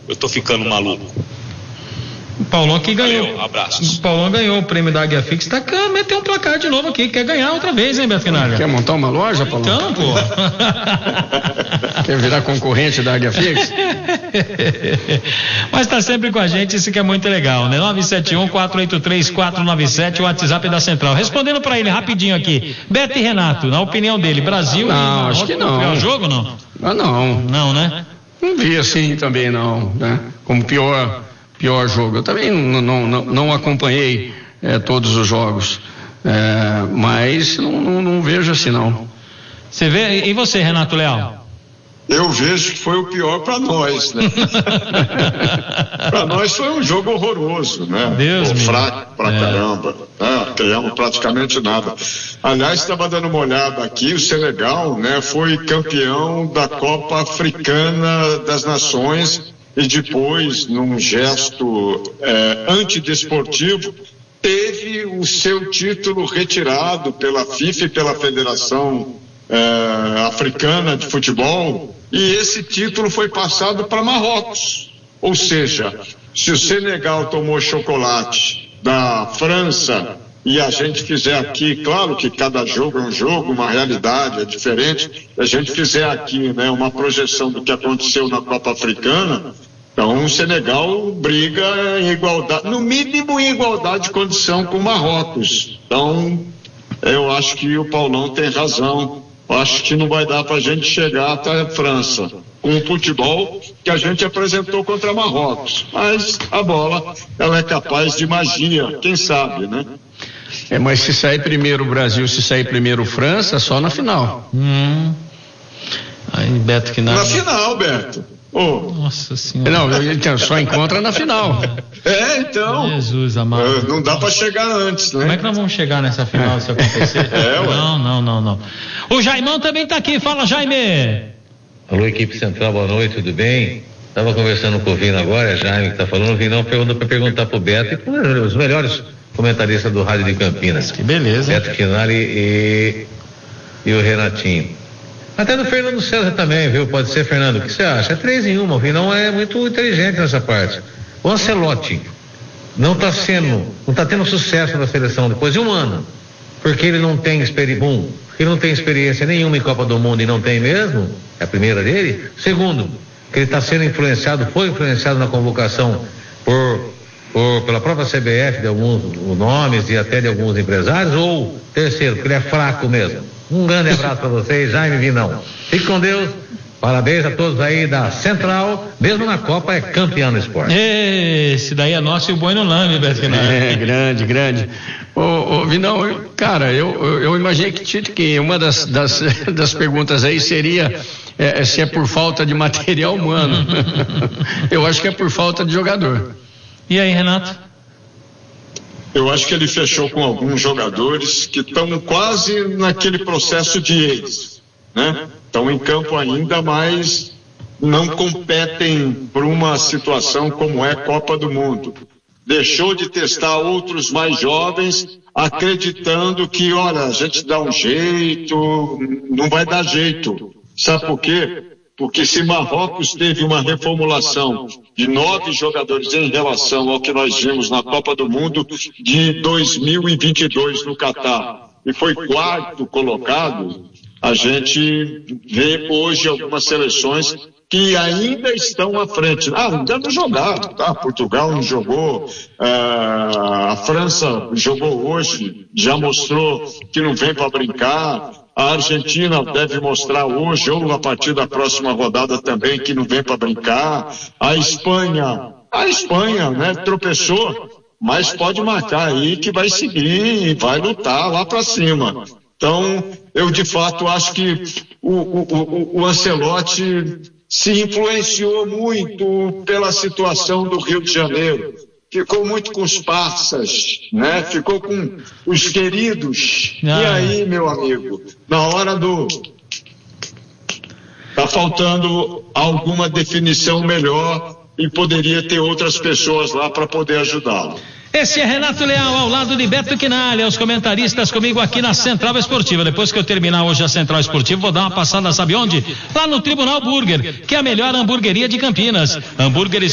eu tô ficando maluco. O Paulão que ganhou. Valeu, abraços. O Paulão ganhou o prêmio da Águia Fix, meteu um placar de novo aqui, quer ganhar outra vez, hein, Beto Quinalha? Quer montar uma loja, Paulão? Então, pô. Quer virar concorrente da Águia Fix? Mas tá sempre com a gente, isso que é muito legal, né? 971-483-497, o WhatsApp da Central. Respondendo pra ele rapidinho aqui, Beto e Renato, na opinião dele, Brasil... Não, acho que não. Pior jogo, não? Ah, não. Não, né? Não vi assim também, não, né? Como pior jogo. Eu também não acompanhei todos os jogos, mas não vejo assim, não. Você vê, e você, Renato Leal? Eu vejo que foi o pior para nós, né? Para nós foi um jogo horroroso, né? Fraco pra caramba, né? Criamos praticamente nada. Aliás, estava dando uma olhada aqui, o Senegal, né, foi campeão da Copa Africana das Nações e depois, num gesto antidesportivo, teve o seu título retirado pela FIFA e pela Federação Africana de Futebol, e esse título foi passado para Marrocos. Ou seja, se o Senegal tomou chocolate da França e a gente fizer aqui, claro que cada jogo é um jogo, uma realidade é diferente, a gente fizer aqui, né, uma projeção do que aconteceu na Copa Africana, então o Senegal briga em igualdade, no mínimo em igualdade de condição com o Marrocos. Então eu acho que o Paulão tem razão. Acho que não vai dar para a gente chegar até a França com o futebol que a gente apresentou contra Marrocos. Mas a bola, ela é capaz de magia, quem sabe, né? Mas se sair primeiro o Brasil, se sair primeiro França, só na final. Aí, Beto, que nada. Na final, Beto. Nossa Senhora. Não, só encontra na final. Então. Jesus amado. Não dá para chegar antes, né? Como é que nós vamos chegar nessa final se acontecer? Não. O Jaimão também tá aqui, fala, Jaime. Alô, equipe central, boa noite, tudo bem? Tava conversando com o Vino agora, é Jaime que tá falando, o Vinão perguntou para perguntar pro Beto e para os melhores comentaristas do Rádio de Campinas. Que beleza. Beto Quinalha e o Renatinho. Até do Fernando César também, viu? Pode ser, Fernando, o que você acha? É 3 em 1, o Vinão é muito inteligente nessa parte. O Ancelotti não tá tendo sucesso na seleção depois de um ano, porque ele não tem experiência nenhuma em Copa do Mundo e não tem mesmo, é a primeira dele. Segundo, que ele está sendo foi influenciado na convocação pela própria CBF de alguns nomes e até de alguns empresários, ou terceiro, que ele é fraco mesmo. Um grande abraço para vocês, Jaime Vinão. Fique com Deus. Parabéns a todos aí da Central, mesmo na Copa é campeão no esporte. Esse daí é nosso e o boi no lame, Beto Quinalha. Grande. Ô Vinão, cara, eu imaginei que uma das perguntas aí seria se é por falta de material humano. Eu acho que é por falta de jogador. E aí, Renato? Eu acho que ele fechou com alguns jogadores que estão quase naquele processo de êxito, né? Estão em campo ainda, mas não competem por uma situação como é Copa do Mundo. Deixou de testar outros mais jovens, acreditando que, olha, a gente dá um jeito, não vai dar jeito. Sabe por quê? Porque se Marrocos teve uma reformulação de 9 jogadores em relação ao que nós vimos na Copa do Mundo de 2022 no Catar e foi 4º colocado, a gente vê hoje algumas seleções que ainda estão à frente. Ainda não jogaram, tá? Portugal não jogou, a França jogou hoje, já mostrou que não vem para brincar. A Argentina deve mostrar hoje ou a partir da próxima rodada também que não vem para brincar. A Espanha, né, tropeçou, mas pode marcar aí que vai seguir e vai lutar lá para cima. Então, eu de fato acho que o Ancelotti se influenciou muito pela situação do Rio de Janeiro. Ficou muito com os parças, né? Ficou com os queridos. E aí, meu amigo, na hora tá faltando alguma definição melhor e poderia ter outras pessoas lá para poder ajudá-lo. Esse é Renato Leal, ao lado de Beto Quinalha, os comentaristas comigo aqui na Central Esportiva. Depois que eu terminar hoje a Central Esportiva, vou dar uma passada, sabe onde? Lá no Tribunal Burger, que é a melhor hamburgueria de Campinas. Hambúrgueres